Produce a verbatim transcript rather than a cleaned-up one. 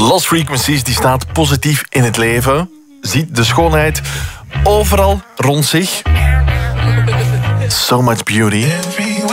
Lost Frequencies die staat positief in het leven. Ziet de schoonheid overal rond zich. So much beauty.